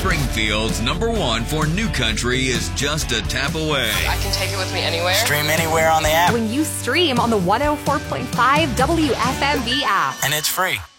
Springfield's #1 for new country is just a tap away. I can take it with me anywhere. Stream anywhere on the app. When you stream on the 104.5 WFMV app. And it's free.